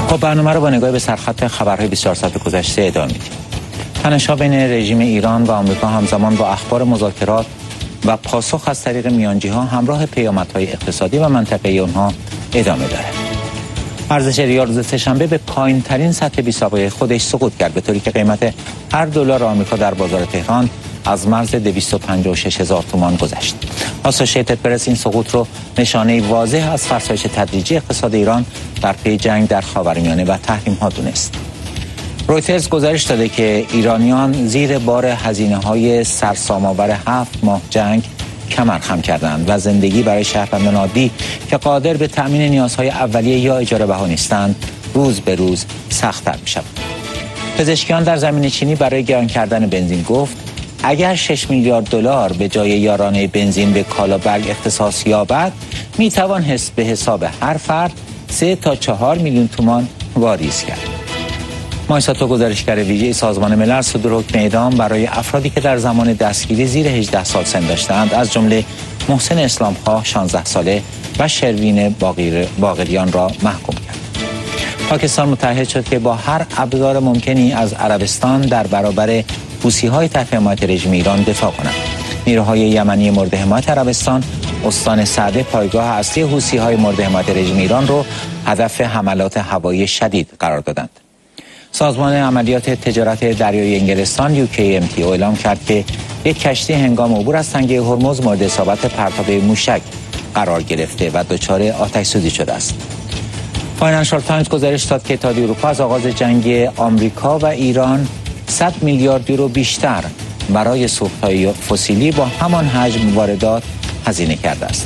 خب برنامه رو با نگاه به سرخط خبرهای 24 ساعت گذشته ادامه میدیم. تنش‌ها بین رژیم ایران و آمریکا همزمان با اخبار مذاکرات و پاسخ از طریق میانجی‌ها همراه پیامدهای اقتصادی و منطقه‌ای آنها ادامه داره. ارزش ریال روز سه‌شنبه به پایین‌ترین سطح بی‌سابقه خودش سقوط کرد، به طوری که قیمت هر دلار آمریکا در بازار تهران از مرز 256,000 تومان گذشت. آسوشیتد پرس این سقوط رو نشانه واضح از فرسایش تدریجی اقتصاد ایران در پی جنگ در خاورمیانه و تحریم‌ها دونست. رویترز گزارش داده که ایرانیان زیر بار هزینه‌های سرسام‌آور 7 ماه جنگ کمر خم کردند و زندگی برای شهروندان عادی که قادر به تأمین نیازهای اولیه یا اجاره بها نیستند روز به روز سخت‌تر می‌شود. پزشکیان در زمینه چینی برای گران کردن بنزین گفت اگر 6 میلیارد دلار به جای یارانه بنزین به کالابرگ اختصاص یابد میتوان به حساب هر فرد 3 تا 4 میلیون تومان واریز کرد. مایساتو گزارشگر ویژه سازمان ملل صدور حکم اعدام برای افرادی که در زمان دستگیری زیر 18 سال سن داشتند، از جمله محسن اسلامخواه 16 ساله و شروین باقریان را محکوم کرد. پاکستان متعهد شد که با هر ابزار ممکنی از عربستان در برابر حوثی‌های تحت حمایت رژیم ایران دفاع کند. نیروهای یمنی مورد حمایت عربستان استان سعده، پایگاه اصلی حوثی‌های مورد حمایت رژیم ایران را هدف حملات هوایی شدید قرار دادند. سازمان عملیات تجارت دریایی انگلستان UKMTO اعلام کرد که یک کشتی هنگام عبور از تنگه هرمز مورد اصابت پرتاب موشک قرار گرفته و دچار آتش‌سوزی شده است. فاینانشال تایمز گزارش داد که اتحادیه اروپا از آغاز جنگ آمریکا و ایران 100 میلیارد یورو بیشتر برای سوخت‌های فسیلی با همان حجم واردات هزینه کرده است.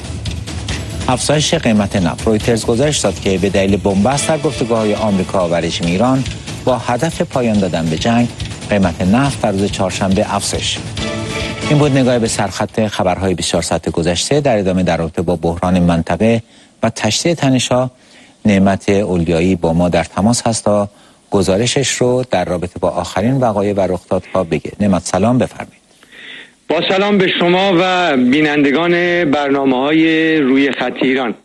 افزایش قیمت نفت. رویترز گزارش داد که به دلیل بنبست در گفتگوهای آمریکا و رژیم ایران با هدف پایان دادن به جنگ، قیمت نفت در روز چهارشنبه افزایش. این بود نگاه به سرخط خبرهای 24 ساعت گذشته. در ادامه در رابطه با بحران منطقه و تشدید تنش‌ها، نعمت اولیایی با ما در تماس هست تا گزارشش رو در رابطه با آخرین وقایع و رخدادها بگه. نعمت سلام، بفرمایید. با سلام به شما و بینندگان برنامه‌های روی خط ایران.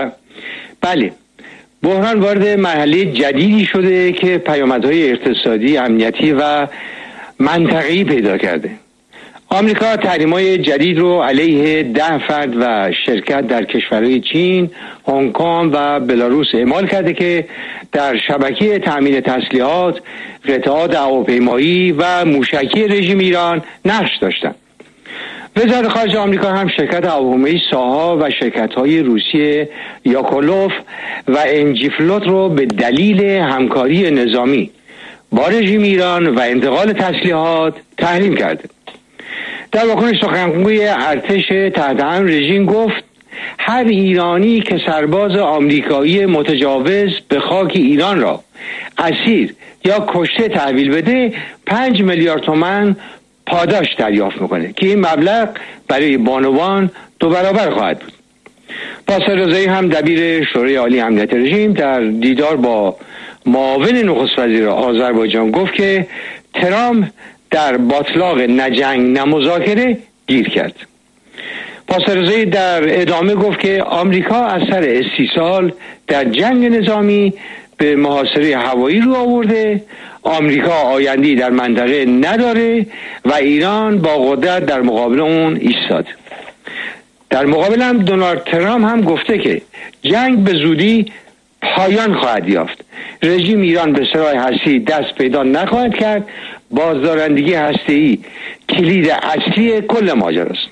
بله، بحران وارد مرحله جدیدی شده که پیامدهای اقتصادی، امنیتی و منطقه‌ای پیدا کرده. آمریکا تحریم‌های جدید رو علیه 10 فرد و شرکت در کشورهای چین، هنگ کنگ و بلاروس اعمال کرده که در شبکه تأمین تسلیحات، قطعات هواپیمایی و موشکی رژیم ایران نقش داشتند. وزارت خارجه آمریکا هم شرکت هواپیمایی ساها و شرکت‌های روسیه یاکولوف و انجی فلوت رو به دلیل همکاری نظامی با رژیم ایران و انتقال تسلیحات تحریم کرده. در واکنش سخنگوی ارتش تحت امر رژیم گفت هر ایرانی که سرباز آمریکایی متجاوز به خاک ایران را اسیر یا کشته تحویل بده 5 میلیارد تومان پاداش دریافت میکنه که این مبلغ برای بانوان 2 برابر خواهد بود. پاسر رضایی هم دبیر شورای عالی امنیت رژیم در دیدار با معاون نخست وزیر آذربایجان گفت که ترامپ در باطلاق نه جنگ نه مذاکره گیر کرد. پاسر رضایی در ادامه گفت که آمریکا از سر استیصال در جنگ نظامی به محاصره هوایی رو آورده، آمریکا آینده‌ای در منطقه نداره و ایران با قدرت در مقابل اون ایستاد. در مقابل هم دونالد ترامپ هم گفته که جنگ به زودی پایان خواهد یافت. رژیم ایران به سلاح هسته‌ای دست پیدا نخواهد کرد. بازدارندگی هسته‌ای کلید اصلی کل ماجراست.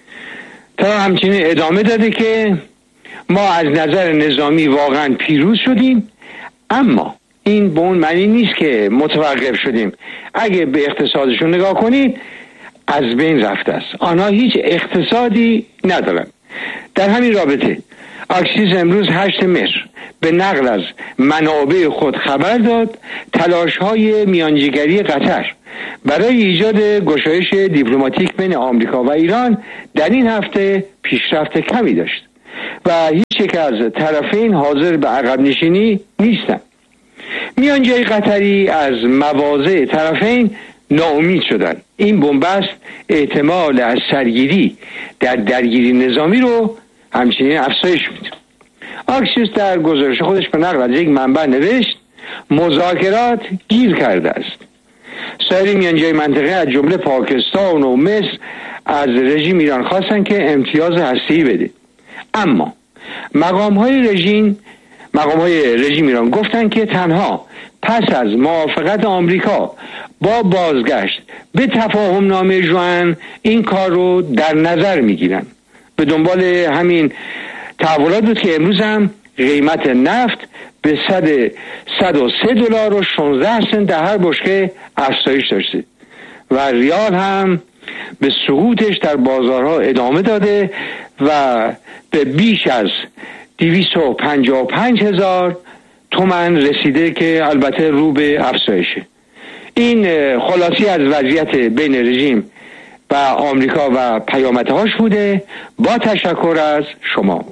ترامپ همچنین ادامه داده که ما از نظر نظامی واقعا پیروز شدیم، اما این به اون معنی نیست که متوقف شدیم. اگه به اقتصادشون نگاه کنید از بین رفته است. آنها هیچ اقتصادی ندارن. در همین رابطه اکسیس امروز 8 مهر به نقل از منابع خود خبر داد تلاش‌های میانجیگری قطر برای ایجاد گشایش دیپلماتیک بین آمریکا و ایران در این هفته پیشرفت کمی داشت و هیچ یک از طرفین حاضر به عقب نشینی نیستند. میانجی قطری از مواضع طرفین ناامید شدند. این بنبست احتمال از سرگیری در درگیری نظامی رو همچنین افزایش میده. آکسیوس در گزارش خودش به نقل از یک منبع نوشت مذاکرات گیر کرده است. سایر میانجی منطقه از جمله پاکستان و مصر از رژیم ایران خواستن که امتیاز هسته‌ای بده، اما مقام های رژیم ایران گفتن که تنها پس از موافقت آمریکا با بازگشت به تفاهم نامه ژوئن این کار رو در نظر میگیرن. به دنبال همین تحولات بود که امروز هم قیمت نفت به $103 و 16 سنت در هر بشکه افزایش داشته و ریال هم به سقوطش در بازارها ادامه داده و به بیش از 255,000 تومان رسیده که البته رو به افزایشه. این خلاصی از وضعیت بین رژیم و آمریکا و پیامدهاش بوده. با تشکر از شما.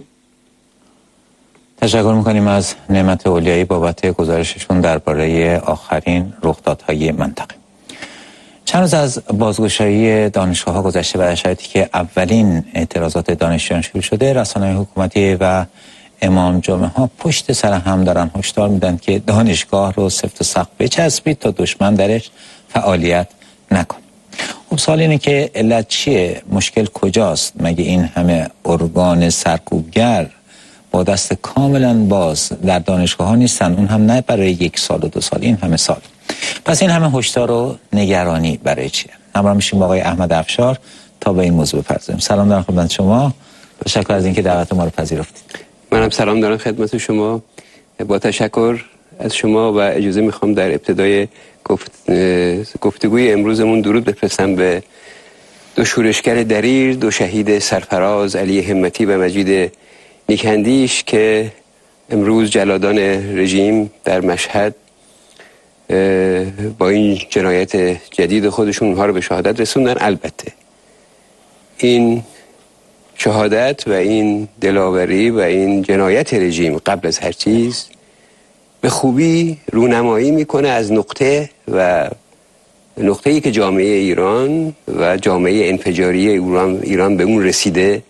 تشکر میکنیم از نعمت اولیایی بابت گزارششون درباره آخرین رخدادهای منطقه. چند روز از بازگشایی دانشگاه‌ها گذشته و در شرایطی که اولین اعتراضات دانشجویان شروع شده، رسانه‌های حکومتی و امام جمعه ها پشت سر هم دارن هشدار میدن که دانشگاه رو سفت و سخت بچسبید تا دشمن درش فعالیت نکنه. خب سوال اینه که علت چیه؟ مشکل کجاست؟ مگه این همه ارگان سرکوبگر با دست کاملا باز در دانشگاه ها نیستن؟ اون هم نه برای 1 سال و 2 سال، این همه سال. پس این همه هشدار و نگرانی برای چیه؟ همراه میشیم با آقای احمد افشار تا به این موضوع بپردازیم. سلام دارم خدمت شما. تشکر از اینکه دعوت ما رو پذیرفتید. منم سلام دارم خدمت شما. با تشکر از شما و اجازه میخوام در ابتدای گفتگوی امروزمون درود بفرستم به 2 شورشگر دریر، 2 شهید سرفراز، علی همتی و مجید نیکندیش که امروز جلادان رژیم در مشهد با این جنایت جدید خودشون اونها رو به شهادت رسوندن. البته این شهادت و این دلاوری و این جنایت رژیم قبل از هر چیز به خوبی رونمایی میکنه از نقطه‌ای که جامعه ایران و جامعه انفجاری ایران به اون رسیده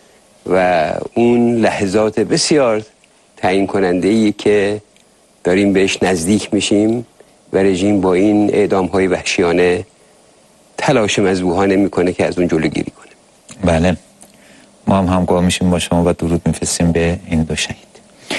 و اون لحظات بسیار تعیین کننده‌ای که داریم بهش نزدیک میشیم و رژیم با این اعدام‌های وحشیانه تلاش مذبوحانه میکنه که از اون جلوگیری کنه. بله، ما هم همگام میشیم با شما و درود میفرستیم به این 2 شهید.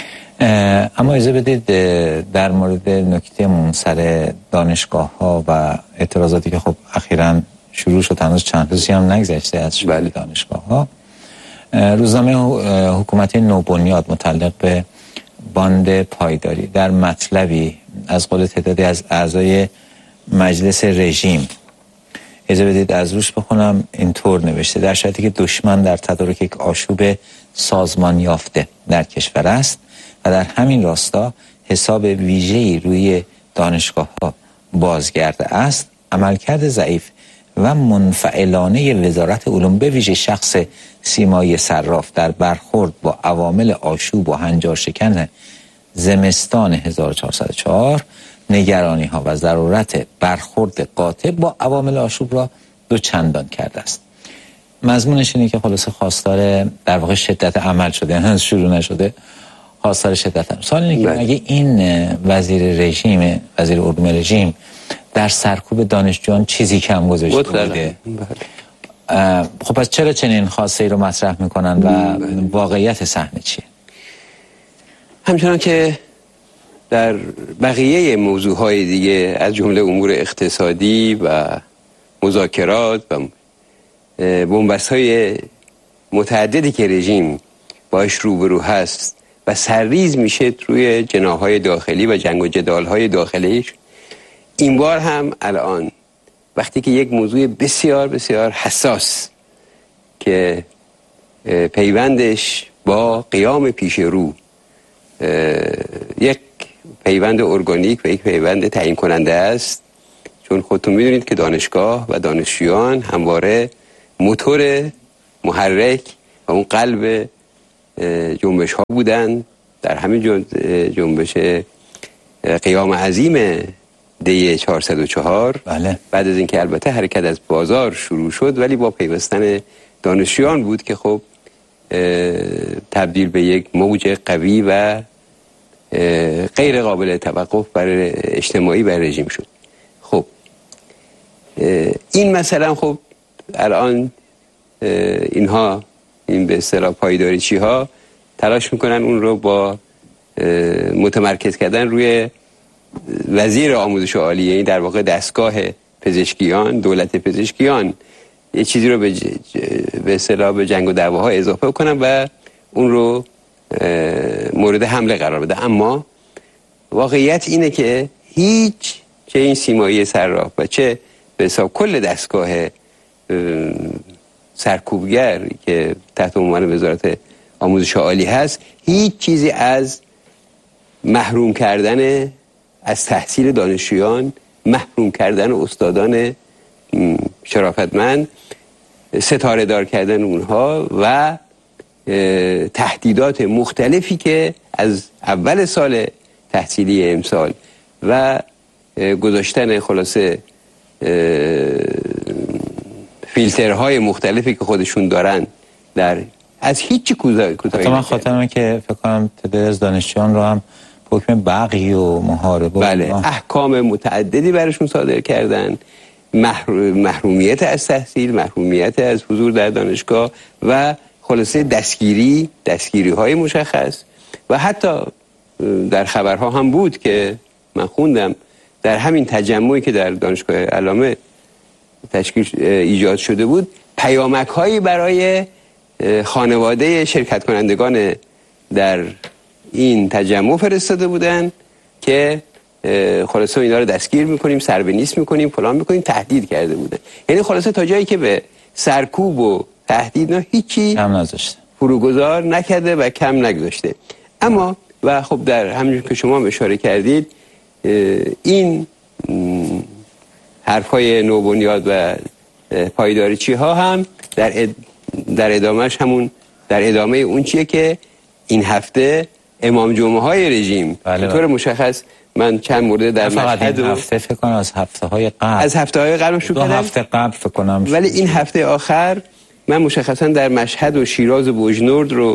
اما اجازه بدید در مورد نکتهمون سر دانشگاه ها و اعتراضاتی که خب اخیراً شروع شد، هنوز چند روزی هم نگذشته از شروع دانشگاه ها. روزنامه حکومتی نوبنیاد متعلق به باند پایداری در مطلبی از قول تعدادی از اعضای مجلس رژیم، اجازه بدید از روش بخونم، اینطور نوشته: در شرایطی که دشمن در تدارک یک آشوب سازمان یافته در کشور است و در همین راستا حساب ویژه‌ای روی دانشگاه‌ها بازگرده است، عملکرد ضعیف و منفعلانه وزارت علوم به ویژه شخص سیمای صراف در برخورد با عوامل آشوب و هنجار شکن زمستان 1404 نگرانی ها و ضرورت برخورد قاطع با عوامل آشوب را 2 چندان کرده است. مضمونش اینه که خلاصه خواستار در واقع شدت عمل شده، هنوز شروع نشده، خواستار شدت عمل. سوال اینه که اگه این وزیر علوم رژیم در سرکوب دانشجویان چیزی کم گذاشته بوده، خب پس چرا چنین خواسته ای رو مطرح میکنن و واقعیت صحنه چیه؟ همچنان که در بقیه موضوعهای دیگه از جمله امور اقتصادی و مذاکرات و بنبست‌های متعددی که رژیم باش روبرو هست و سرریز میشه روی جناح‌های داخلی و جنگ و جدال‌های داخلیش، این بار هم الان وقتی که یک موضوع بسیار بسیار حساس که پیوندش با قیام پیش رو یک پیوند ارگانیک و یک پیوند تعیین کننده است، چون خودتون میدونید که دانشگاه و دانشجویان همواره موتور محرک و اون قلب جنبش ها بودن. در همین جنبش قیام عظیم دی 404 بعد از اینکه البته حرکت از بازار شروع شد، ولی با پیوستن دانشجویان بود که خب تبدیل به یک موج قوی و غیر قابل توقف برای اجتماعی برای رژیم شد. خب این مثلا خب الان اینها این به اصطلاح پایداریچی ها تلاش میکنن اون رو با متمرکز کردن روی وزیر آموزش عالی، یعنی در واقع دستگاه پزشکیان، دولت پزشکیان، یه چیزی رو به اصطلاح به جنگ و دعواها اضافه کنن و اون رو مورد حمله قرار بده. اما واقعیت اینه که هیچ چه این سیمایی صراف و چه به حساب کل دستگاه سرکوبگر که تحت عنوان وزارت آموزش عالی هست، هیچ چیزی از محروم کردن از تحصیل دانشجویان، محروم کردن استادان شرافتمند، ستاره دار کردن اونها و تهدیدات مختلفی که از اول سال تحصیلی امسال و گذاشتن خلاصه فیلترهای مختلفی که خودشون دارن در از هیچ کوتاهی من خاطرمه که فکر کنم تعداد از دانشجویان رو هم حکم بغی و محاربه بله احکام متعددی برشون صادر کردن، محرومیت از تحصیل، محرومیت از حضور در دانشگاه و خلاصه دستگیری های مشخص. و حتی در خبرها هم بود که من خوندم در همین تجمعی که در دانشگاه علامه تشکیل ایجاد شده بود، پیامک هایی برای خانواده شرکت کنندگان در این تجمع فرستاده بودن که خلاصه اینا رو دستگیر میکنیم، سربنیست میکنیم، فلان میکنیم، تهدید کرده بودن. یعنی خلاصه تا جایی که به سرکوب و تهدید نه هیچی کم نذاشته، فروگذار نکرده و کم نگذاشته. اما و خب در همونجور که شما اشاره کردید این حرفای نوبنیاد و پایداریچی ها هم در ادامهش همون در ادامه اون چیه که این هفته امام جمعه های رژیم به طور مشخص من چند مورد در مشهد این هفته فکر کنم از هفته های قبل شروع کردم، 2 هفته قبل فکر کنم، ولی این هفته آخر من مشخصا در مشهد و شیراز و بوجنورد رو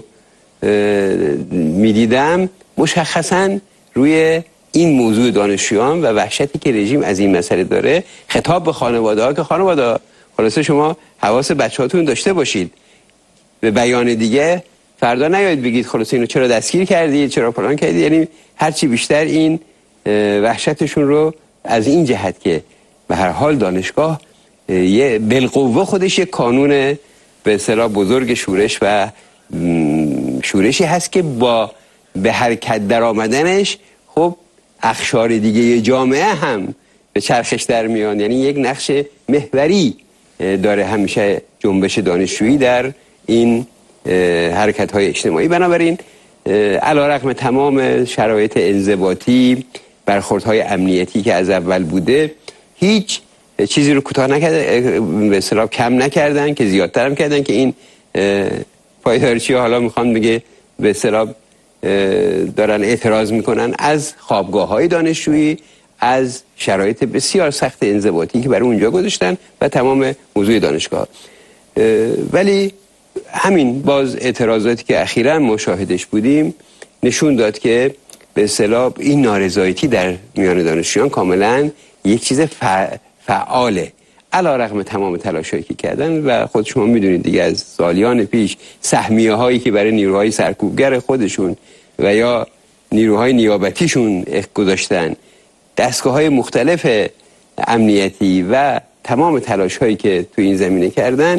میدیدم، مشخصا روی این موضوع دانشجویان و وحشتی که رژیم از این مسئله داره خطاب به خانواده ها که خانواده خلاصه شما حواس بچه‌هاتون داشته باشید، به بیان دیگه فردا نیایید بگید خلاصه اینو چرا دستگیر کردید، چرا فلان کردید. یعنی هرچی بیشتر این وحشتشون رو از این جهت که به هر حال دانشگاه یه بالقوه خودش یک کانون به اصطلاح بزرگ شورش و شورشی هست که با به حرکت در آمدنش خب اقشار دیگه جامعه هم به چرخش در میان. یعنی یک نقش محوری داره همیشه جنبش دانشجویی در این حرکت‌های اجتماعی. بنابراین علیرغم تمام شرایط انضباطی، برخوردهای امنیتی که از اول بوده، هیچ چیزی رو کوتاه نکردن، به اصطلاح کم نکردن که زیادتر هم کردن که این پایداریچی حالا میخوان بگه به اصطلاح دارن اعتراض میکنن از خوابگاه‌های دانشجویی، از شرایط بسیار سخت انضباطی که برای اونجا گذاشتن و تمام موضوع دانشگاه. ولی همین باز اعتراضاتی که اخیراً مشاهدش بودیم نشون داد که به اصطلاح این نارضایتی در میان دانشجویان کاملاً یک چیز فعاله، علیرغم تمام تلاشایی که کردن. و خود شما میدونید دیگه از سالیان پیش سهمیه هایی که برای نیروهای سرکوبگر خودشون و یا نیروهای نیابتیشون گذاشتن، دستگاه های مختلف امنیتی و تمام تلاش هایی که تو این زمینه کردن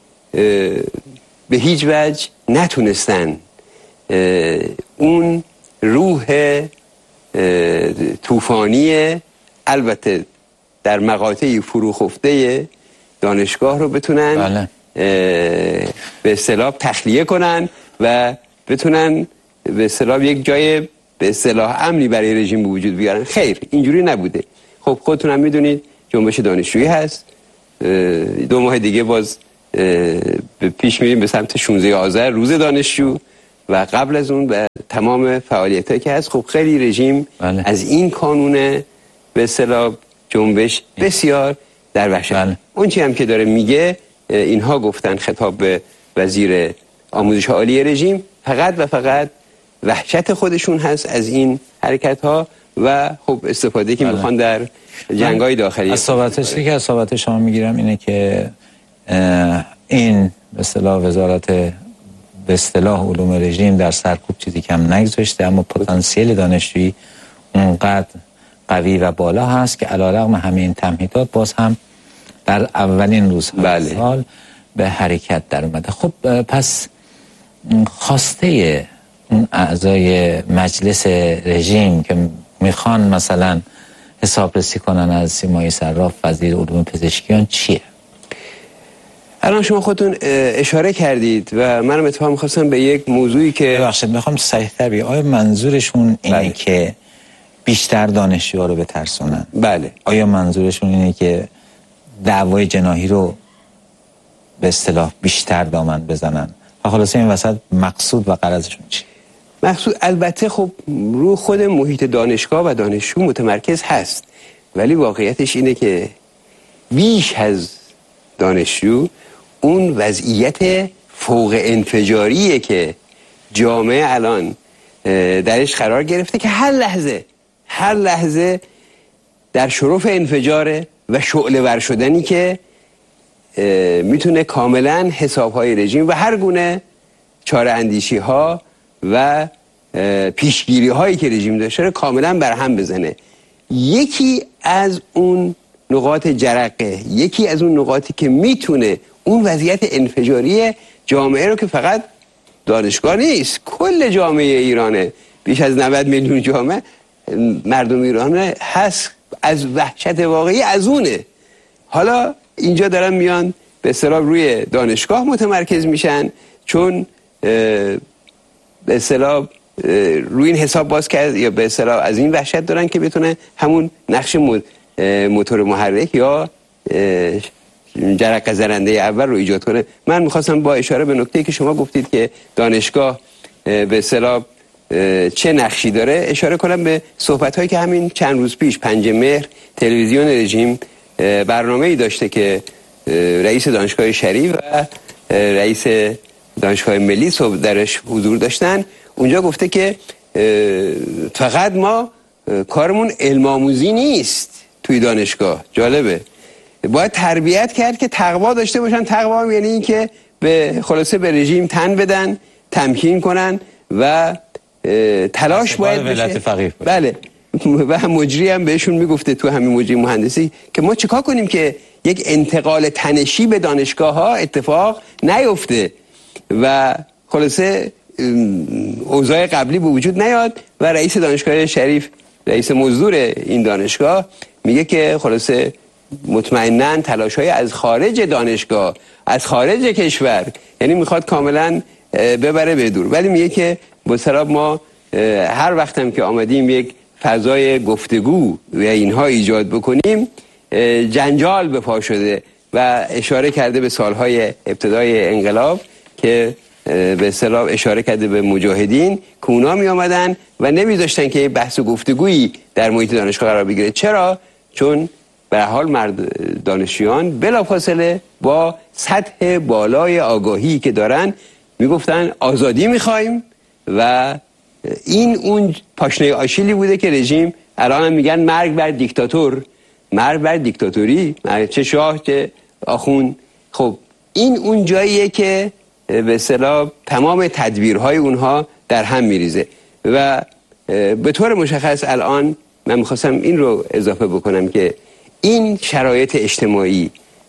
به هیچ وجه نتونستن اون روح طوفانی البته در مقاطعی فروخفته دانشگاه رو بتونن به اصطلاح تخلیه کنن و بتونن به اصطلاح یک جای به اصطلاح امنی برای رژیم به وجود بیارن. خیر، اینجوری نبوده. خب خودتون هم میدونید جنبش دانشجویی هست، 2 ماه دیگه باز پیش میریم به سمت 16 آذر روز دانشجو و قبل از اون به تمام فعالیتایی که هست. خب خیلی رژیم از این کانون به اصطلاح جنبش بسیار در وحشت. اون چی هم که داره میگه، اینها گفتن خطاب به وزیر آموزش عالی رژیم، فقط و فقط وحشت خودشون هست از این حرکت ها و خب استفاده که میخوان در جنگ‌های داخلی. از صحبتش که از صحبت شما میگیرم اینه که این به اصطلاح وزارت به اصطلاح علوم رژیم در سرکوب چیزی کم نگذاشته، اما پتانسیل دانشجویی اونقدر قوی و بالا هست که علیرغم همه این تمهیدات باز هم در اولین روزهای سال به حرکت در اومده. خب پس خواسته اون اعضای مجلس رژیم که میخوان مثلا حسابرسی کنن از سیمای صراف وزیر علوم پزشکیان چیه؟ الان شما خودتون اشاره کردید و منم اتفاقا میخواستم به یک موضوعی که ببخشید میخوام صحیح‌تر بگم، آیا منظورشون اینه که بیشتر دانشجوها رو بترسونن؟ بله. آیا منظورشون اینه که دعوای جناحی رو به اصطلاح بیشتر دامن بزنن؟ و خلاصه این وسط مقصود و غرضشون چیه؟ مقصود البته خب رو خود محیط دانشگاه و دانشجو متمرکز هست، ولی واقعیتش اینه که بیش از دانشجو اون وضعیت فوق انفجاریه که جامعه الان درش قرار گرفته که هر لحظه در شرف انفجاره و شعله ور شدنی که میتونه کاملا حسابهای رژیم و هر گونه چاره اندیشی ها و پیشگیری هایی که رژیم داشته رو کاملا برهم بزنه. یکی از اون نقاط جرقه، یکی از اون نقاطی که میتونه اون وضعیت انفجاری جامعه رو که فقط دانشگاه نیست، کل جامعه ایرانه، بیش از 90 میلیون جامعه مردم ایرانه هست، از وحشت واقعی از اونه. حالا اینجا دارن میان به اصطلاح روی دانشگاه متمرکز میشن، چون به اصطلاح روی این حساب باز کرد یا به اصطلاح از این وحشت دارن که بتونه همون نقش موتور محرک یا جرقه زننده اول رو ایجاد کنه. من میخواستم با اشاره به نکته‌ای که شما گفتید که دانشگاه به اصطلاح چه نقشی داره اشاره کنم به صحبت‌هایی که همین چند روز پیش 5 مهر تلویزیون رژیم برنامه‌ای داشته که رئیس دانشگاه شریف و رئیس دانشگاه ملی درش حضور داشتن. اونجا گفته که فقط ما کارمون علم آموزی نیست توی دانشگاه. جالبه، باید تربیت کرد که تقوا داشته باشن. تقوا یعنی این که به خلاصه به رژیم تن بدن، تمکین کنن و تلاش باید بشه. بله، و مجری هم بهشون میگفته تو همین مجری مهندسی که ما چیکار کنیم که یک انتقال تنشی به دانشگاه ها اتفاق نیفته و خلاصه اوضاع قبلی به وجود نیاد. و رئیس دانشگاه شریف، رئیس مزدور این دانشگاه، میگه که خلاصه مطمئناً تلاش‌های از خارج دانشگاه، از خارج کشور، یعنی میخواد کاملا ببره به دور، ولی میگه که بسراب ما هر وقتم که آمدیم یک فضای گفتگو و اینها ایجاد بکنیم جنجال به پا شده و اشاره کرده به سالهای ابتدای انقلاب که به اصطلاح اشاره کرده به مجاهدین که اونا می آمدن و نمیذاشتن که بحث و گفتگویی در محیط دانشگاه قرار بگیره. چرا؟ چون به هر حال دانشجویان بلافاصله با سطح بالای آگاهی که دارن میگفتن آزادی میخوایم و این اون پاشنه آشیلی بوده که رژیم الان هم میگن مرگ بر دیکتاتور، مرگ بر دیکتاتوری، چه شاه چه آخون. خب این اون جاییه که به اصطلاح تمام تدبیرهای اونها در هم میریزه و به طور مشخص الان من میخواستم این رو اضافه بکنم که این شرایط اجتماعی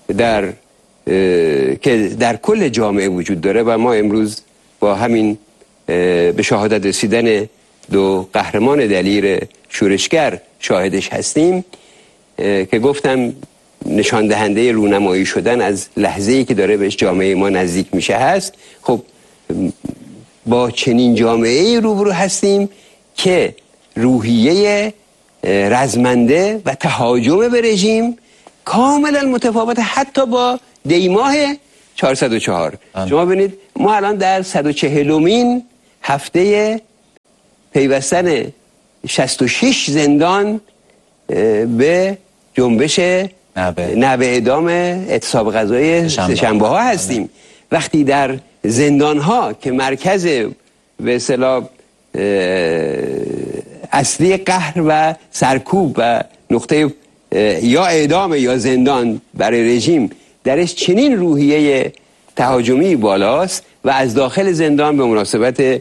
که در کل جامعه وجود داره و ما امروز با همین به شهادت رسیدن 2 قهرمان دلیر شورشگر شاهدش هستیم که گفتم نشان دهنده رونمایی شدن از لحظه‌ای که داره بهش جامعه ما نزدیک میشه هست. خب با چنین جامعه‌ای روبرو هستیم که روحیه رزمنده و تهاجم به رژیم کاملا متفاوته حتی با دیماه 404. شما ببینید ما الان در 140مین هفته پیوستن 66 زندان به جنبش نوع اعدام اعتصاب غذایی سه‌شنبه ها هستیم. وقتی در زندان ها که مرکز به اصطلاح اصلی قهر و سرکوب و نقطه یا اعدام یا زندان برای رژیم درش چنین روحیه تهاجمی بالاست و از داخل زندان به مناسبت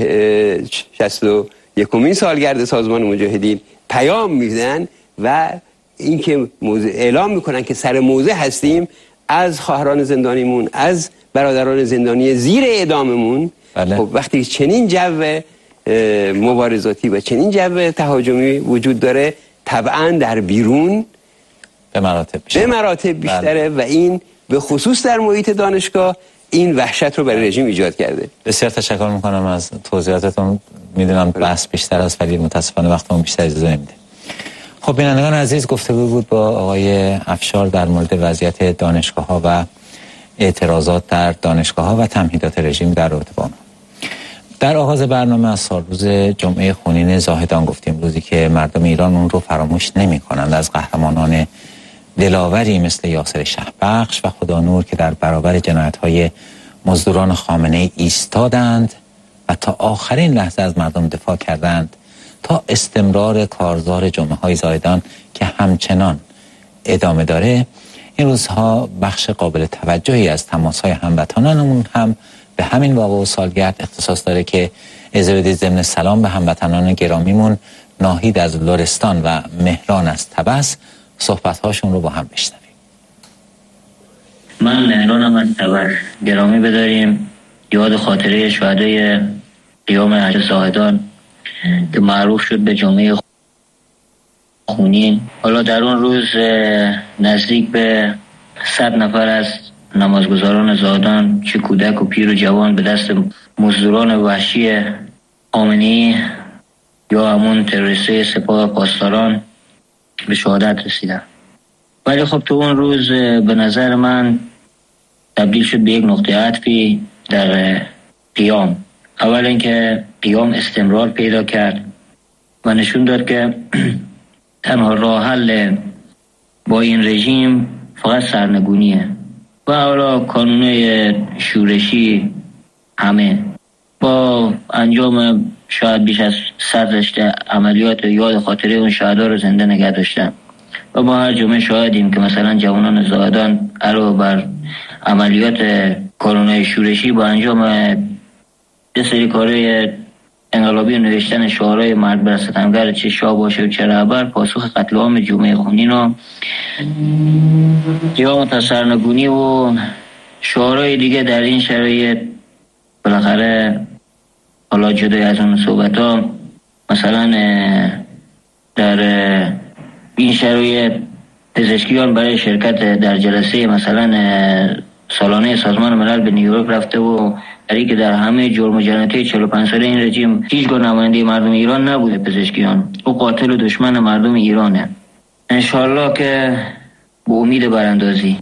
61مین سالگرد سازمان مجاهدین پیام میدن و اینکه اعلام میکنن که سر موضع هستیم از خواهران زندانیمون، از برادران زندانی زیر اعداممون. بله. خب وقتی چنین جو مبارزاتی و چنین جو تهاجمی وجود داره، طبعا در بیرون به مراتب بیشتره و این به خصوص در محیط دانشگاه این وحشت رو برای رژیم ایجاد کرده. بسیار تشکر میکنم از توضیحاتتون. میدونم بحث بیشتر است ولی متاسفانه وقتمون بیشتر اجازه نمیده. خب بینندگان عزیز، گفتگو بود با آقای افشار در مورد وضعیت دانشگاه‌ها و اعتراضات در دانشگاه‌ها و تمهیدات رژیم در رابطه با آنها. در آغاز برنامه از روز جمعه خونین زاهدان گفتیم، روزی که مردم ایران اون رو فراموش نمی‌کنند. از قهرمانان دلاوری مثل یاسر شهبخش و خدا نور که در برابر جنایت‌های مزدوران خامنه‌ای ایستادند و تا آخرین لحظه از مردم دفاع کردند، تا استمرار کارزار جمعه‌های زاهدان که همچنان ادامه داره. این روزها بخش قابل توجهی از تماس‌های هموطنانمون هم به همین باب و سالگرد اختصاص داره که اجازه بدید ضمن سلام به هموطنان گرامیمون ناهید از لرستان و مهران از طبس صحبت‌هاشون رو با هم بشنویم. من مهرانم از طبس. گرامی بداریم یاد خاطره شهدای قیام اهل زاهدان که معروف شد به جمعه خونین. حالا در اون روز نزدیک به 100 نفر از نمازگزاران زاهدان، چه کودک و پیر و جوان، به دست مزدوران وحشی خامنه‌ای یا همون تروریسته سپاه پاسداران به شهادت رسیدن. ولی خب تو اون روز به نظر من تبدیل شد به یک نقطه عطفی در قیام. اول اینکه قیام استمرار پیدا کرد و نشون داد که تنها راه حل با این رژیم فقط سرنگونیه و حالا کانونهای شورشی همه با انجام شاید بیش از 100 رشته عملیات یاد خاطره اون شهدا رو زنده نگه داشتن و ما هر جمعه شاهدیم که مثلا جوانان زاهدان علاوه بر عملیات کانونهای شورشی با انجام یه سری کارهای انقلابی نوشتن شعارهای مرد بر ستمگر چه شاه باشه و چه رهبر، پاسخ قتل عام جمعه خونین و قیام سرنگونی و شعارهای دیگه در این شرایط بالاخره حالا جدای از اون صحبت ها مثلا در این شرایط پزشکیان برای شرکت در جلسه مثلا سالانه سازمان ملل به نیویورک رفته و داری که در همه جرم و جنایت 45 ساله این رژیم هیچگاه نماینده مردم ایران نبوده. پزشکیان او قاتل و دشمن مردم ایرانه. انشالله که به امید براندازی.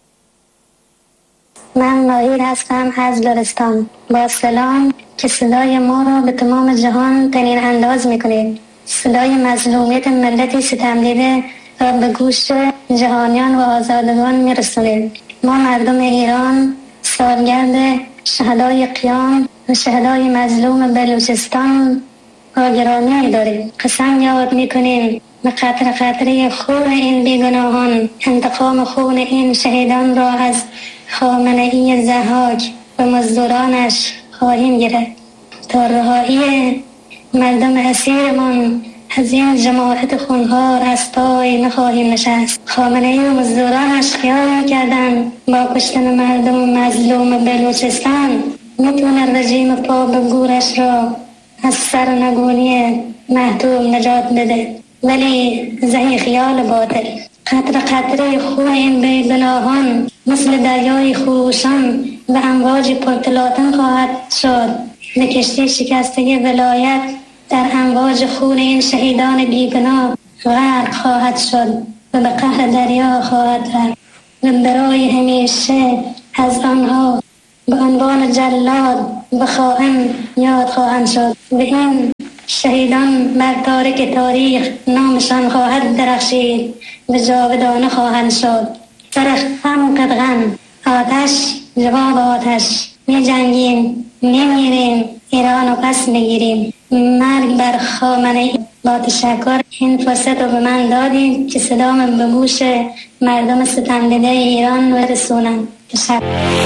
من ناهید هستم از لرستان. با سلام که صدای ما را به تمام جهان تنین انداز میکنید. صدای مظلومیت ملت ستم دیده را به گوش جهانیان و آزادگان میرسونید. ما مردم ایران سالگرد شهدای قیام و شهدای مظلوم بلوچستان را گرامی داریم. قسم یاد میکنیم و قطره قطره خون این بیگناهان انتقام خون این شهیدان را از خامنه‌ای ضحاک و مزدورانش خواهیم گرفت تا رهایی مردم اسیرمان از این جماعت خونخوار از پای نخواهیم نشست. خامنه‌ای و مزدورانش خیال کردن با کشتن مردم مظلوم بلوچستان میتونه رژیم پا به گورش را از سرنگونی محتوم نجات بده، ولی زهی خیال باطل. قطره قطره خون این بیگناهان مثل دریای خروشان و امواج پرتلاطم خواهد شد. به کشتی شکسته ولایت در امواج خون این شهیدان بیگناه غرق خواهد شد و به قهر دریا خواهد رفت و برای همیشه از آنها به عنوان جلاد و خائن یاد خواهند شد و این شهیدان بر تارک تاریخ نامشان خواهد درخشید و جاودانه خواهند شد. سر غم قدغن، آتش جواب آتش، می جنگیم، می میریم، ایران و پس بگیریم. مرگ بر خامنه‌ای. با تشکر این فرصت رو به من دادیم که صدام به گوش مردم ستمدیده ایران برسونم. تشکر.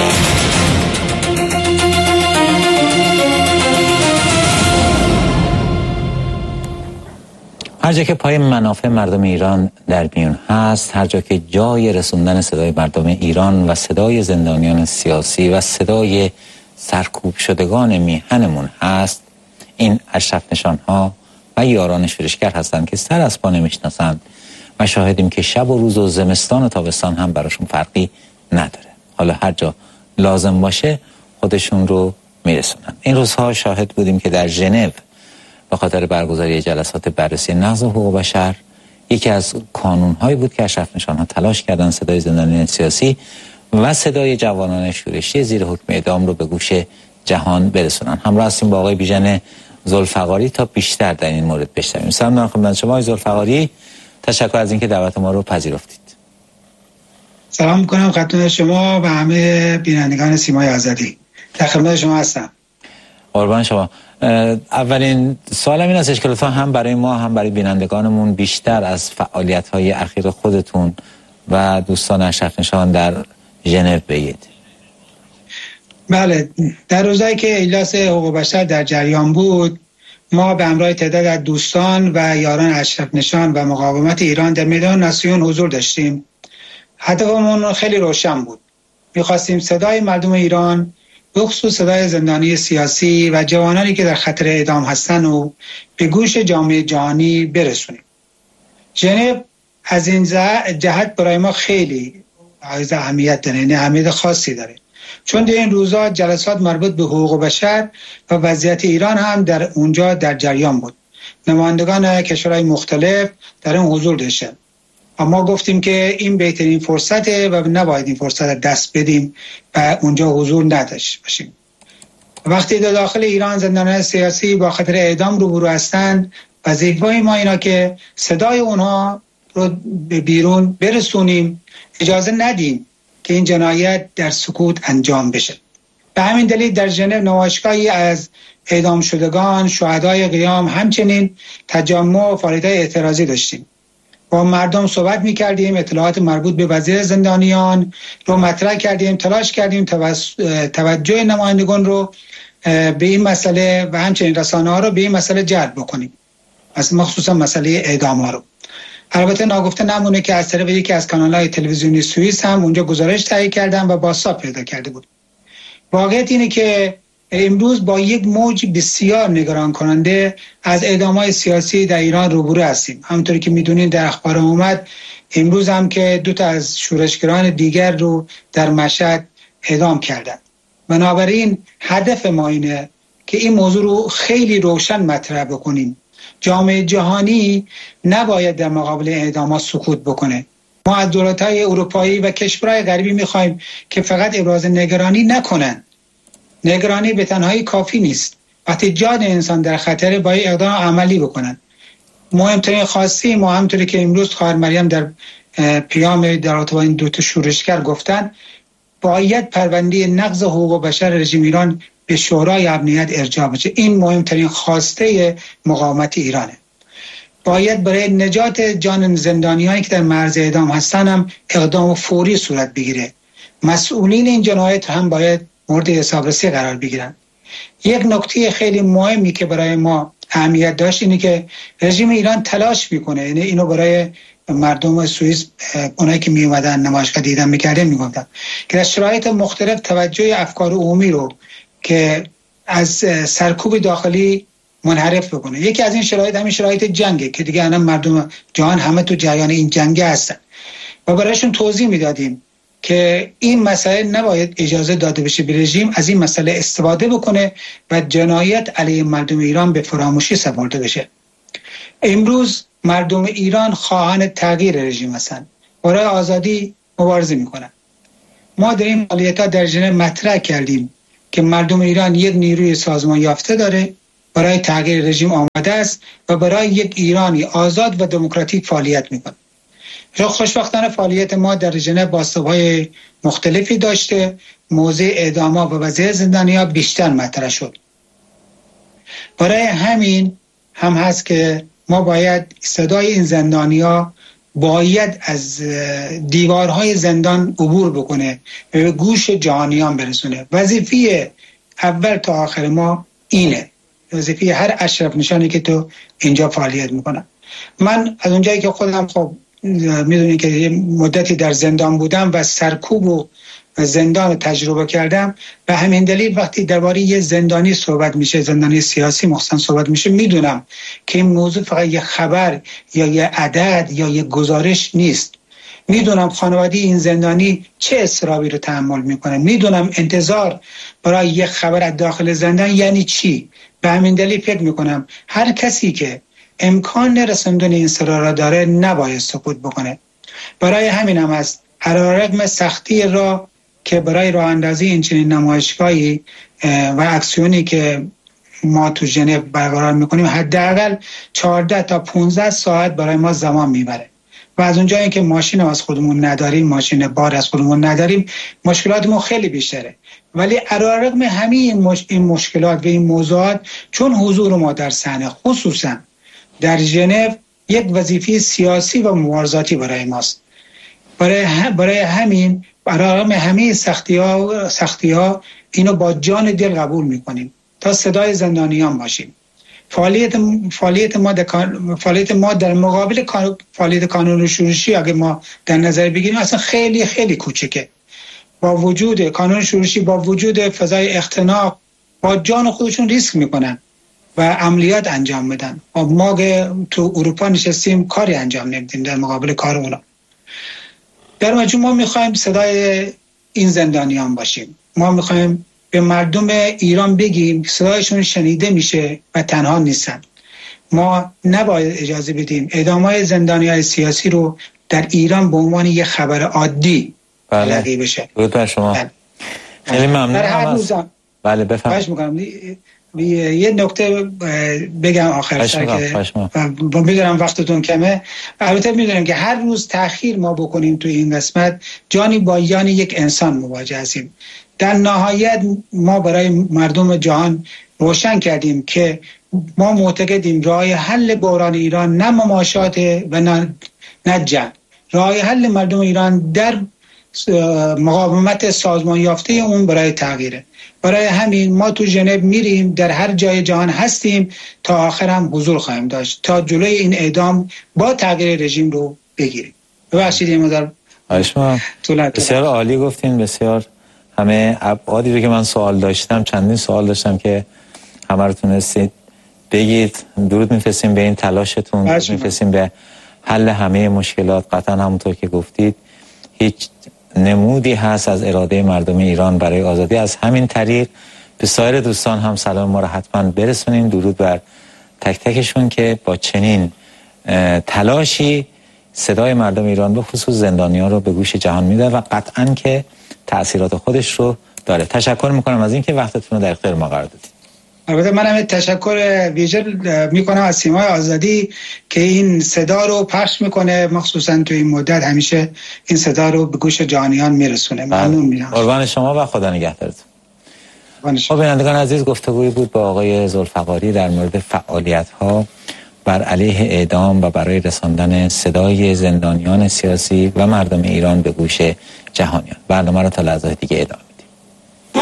هر جا که پای منافع مردم ایران در میون هست، هر جا که جای رسوندن صدای مردم ایران و صدای زندانیان سیاسی و صدای سرکوب شدگان میهنمون هست، این اشرف نشانها و یاران شورشگر هستند که سر از پا نمیشناسند و شاهدیم که شب و روز و زمستان و تابستان هم براشون فرقی نداره. حالا هر جا لازم باشه خودشون رو میرسونن. این روزها شاهد بودیم که در ژنو به خاطر برگزاری جلسات بررسی نقض حقوق بشر، یکی از کانون‌هایی بود که اشرف نشان‌ها تلاش کردن صدای زندانیان سیاسی و صدای جوانان شورشی زیر حکم اعدام رو به گوش جهان برسونن. همراه هستیم با آقای بیژن ذوالفقاری تا بیشتر در این مورد بشنویم. سلام دارم خدمت شما آقای ذوالفقاری، تشکر از اینکه دعوت ما رو پذیرفتید. سلام می‌کنم خدمت شما و همه بینندگان سیمای آزادی. در خدمت شما هستم. قربان شما. اولین سوالم این است که لطفا هم برای ما هم برای بینندگانمون بیشتر از فعالیت‌های اخیر خودتون و دوستان اشرف نشان در ژنو بگید. بله، در روزایی که اجلاس حقوق بشر در جریان بود، ما به همراه تعداد از دوستان و یاران اشرف نشان و مقاومت ایران در میدان ناسیون حضور داشتیم. هدفمون خیلی روشن بود. می‌خواستیم صدای مردم ایران، به خصوص صدای زندانی سیاسی و جوانانی که در خطر اعدام هستن و به گوش جامعه جهانی برسونیم. ژنو از این جهت برای ما خیلی اهمیت داره، یعنی اهمیت خاصی داره، چون در این روزا جلسات مربوط به حقوق بشر و وضعیت ایران هم در اونجا در جریان بود. نمایندگان کشورهای مختلف در این حضور داشتن. اما گفتیم که این بهترین فرصته و نباید این فرصت دست بدیم و اونجا حضور نداشته باشیم. وقتی در داخل ایران زندانیان سیاسی با خطر اعدام روبرو هستند، وظیفه ما اینا که صدای اونها رو به بیرون برسونیم، اجازه ندیم که این جنایت در سکوت انجام بشه. به همین دلیل در ژنو نمایشگاهی از اعدام شدگان، شهدای قیام، همچنین تجمع و فعالیت‌های اعتراضی داشتیم. با مردم صحبت می‌کردیم، اطلاعات مربوط به وضعیت زندانیان رو مطرح کردیم، تلاش کردیم توجه نمایندگان رو به این مسئله و همچنین رسانه‌ها رو به این مسئله جلب بکنیم، مخصوصا مسئله اعدام‌ها رو. البته ناگفته نمونه که از طریق یکی از کانال‌های تلویزیونی سوئیس هم اونجا گزارش تهیه کردن و بازتاب پیدا کرده بود. واقعیت اینه که امروز با یک موج بسیار نگران کننده از اعدام‌های سیاسی در ایران روبرو هستیم. همونطوری که میدونین در اخبار اومد امروز هم که 2 از شورشگران دیگر رو در مشهد اعدام کردن. بنابراین هدف ما اینه که این موضوع رو خیلی روشن مطرح بکنیم. جامعه جهانی نباید در مقابل اعدامات سکوت بکنه. ما از دولت‌های اروپایی و کشورهای غربی می‌خوایم که فقط ابراز نگرانی نکنن. نگرانی به تنهایی کافی نیست. وقتی جان انسان در خطر باید اقدام عملی بکنن. مهمترین خواسته ما، همونطوری که امروز خواهر مریم در پیام در رابطه با این 2 شورشگر گفتن، باید پرونده نقض حقوق بشر رژیم ایران به شورای امنیت ارجاع بشه. این مهمترین خواسته مقاومت ایرانه. باید برای نجات جان زندانیانی که در معرض اعدام هستن هم اقدام فوری صورت بگیره. مسئولین این جنایت هم باید مورد حسابرسی قرار بگیرن. یک نکته خیلی مهمی که برای ما اهمیت داشت اینه که رژیم ایران تلاش میکنه، یعنی اینو برای مردم سوئیس، اونایی که می اومدن نمایشگاه دیدن میکردن میگفتن که در شرایط مختلف توجه افکار عمومی رو که از سرکوب داخلی منحرف بکنه. یکی از این شرایط همین شرایط جنگه که دیگه الان مردم جهان همه تو جریان این جنگ هستن و برایشون توضیح میدادیم که این مسئله نباید اجازه داده بشه به رژیم از این مسئله استفاده بکنه و جنایت علیه مردم ایران به فراموشی سپرده بشه. امروز مردم ایران خواهان تغییر رژیم هستند، برای آزادی مبارزه میکنن. ما در این فعالیت‌ها در ژنو مطرح کردیم که مردم ایران یک نیروی سازمان یافته داره، برای تغییر رژیم آماده است و برای یک ایرانی آزاد و دموکراتیک فعالیت میکنه. خوشبختانه فعالیت ما در ژنو بازتاب‌های مختلفی داشته، موضوع اعدام‌ها و وضعیت زندانی‌ها بیشتر مطرح شد. برای همین هم هست که ما باید صدای این زندانیا باید از دیوارهای زندان عبور بکنه و به گوش جهانیان برسونه. وظیفه اول تا آخر ما اینه، وظیفه هر اشرف نشانی که تو اینجا فعالیت میکنن. من از اونجایی که خودم خب میدونی که یه مدتی در زندان بودم و سرکوب و زندان تجربه کردم، به همین دلیل وقتی درباره یه زندانی صحبت میشه، زندانی سیاسی مخصوصا صحبت میشه، میدونم که این موضوع فقط یه خبر یا یه عدد یا یه گزارش نیست. میدونم خانواده این زندانی چه اضطرابی رو تحمل میکنه، میدونم انتظار برای یه خبر از داخل زندان یعنی چی. به همین دلیل فکر میکنم هر کسی که امکان رساندن این سرا را داره نباید سکوت بکنه. برای همین هم است علیرغم سختی را که برای راه اندازی این چنین نمایشگاهی و اکسیونی که ما تو ژنو برقرار میکنیم حداقل 14 تا 15 ساعت برای ما زمان میبره و از اونجایی که ماشین از خودمون نداریم، ماشین بار از خودمون نداریم، مشکلاتمون خیلی بیشتره. ولی علیرغم همه این مشکلات و این موضوعات، چون حضور ما در صحنه خصوصا در ژنو یک وظیفه سیاسی و مبارزاتی برای ماست، برای همین علیرغم همه سختی ها اینو با جان دل قبول میکنیم تا صدای زندانیان باشیم. فعالیت ما در مقابل فعالیت کانون شورشی اگه ما در نظر بگیریم اصلا خیلی خیلی کوچکه. با وجود کانون شورشی، با وجود فضای اختناق، با جان خودشون ریسک میکنن و عملیات انجام میدن. ما تو اروپا نشستیم کاری انجام نمیدیم در مقابل کار اونا. در مجموع ما میخوایم صدای این زندانیان باشیم. ما میخوایم به مردم ایران بگیم صدایشون شنیده میشه و تنها نیستن. ما نباید اجازه بدیم اعدام‌های زندانیان سیاسی رو در ایران به عنوان یه خبر عادی تلقی بشه. درود بر شما. خیلی ممنونم. بله بفرمایید. یه نکته بگم آخر که میدونم وقتتون کمه. البته میدونم که هر روز تأخیر ما بکنیم تو این قسمت جانی با یان یک انسان مواجه هستیم. در نهایت ما برای مردم جهان روشن کردیم که ما معتقدیم راه حل بحران ایران نه مماشات و نه جنگ. راه حل مردم ایران در مقاومت سازمان یافته اون برای تغییره. برای همین ما تو ژنو میریم، در هر جای جهان هستیم، تا آخر هم حضور خواهیم داشت تا جلوی این اعدام با تغییر رژیم رو بگیریم. ببخشید این مقدار بسیار عالی گفتین، بسیار همه ابعادی رو که من سوال داشتم، چندین سوال داشتم که همه رو تونستید بگید. درود میفرستیم به این تلاشتون، درود میفرستیم به حل همه مشکلات. قطعا همونطور که گفتید هیچ نمودی هست از اراده مردم ایران برای آزادی. از همین طریق به سایر دوستان هم سلام ما را حتما برسونین. درود بر تک تکشون که با چنین تلاشی صدای مردم ایران به خصوص زندانیان رو به گوش جهان میده و قطعا که تأثیرات خودش رو داره. تشکر میکنم از اینکه وقتتون رو در اختیار ما قرار دادید. البته من هم تشکر ویژه میکنم از سیمای آزادی که این صدا رو پخش میکنه، مخصوصا تو این مدت همیشه این صدا رو به گوش جهانیان میرسونه. ممنون میام. قربان شما و خدا نگهدارتون. خب بینندگان عزیز، گفتگویی بود با آقای ذوالفقاری در مورد فعالیت‌ها بر علیه اعدام و برای رساندن صدای زندانیان سیاسی و مردم ایران به گوش جهانیان. برنامه را تا لحظات دیگه ادامه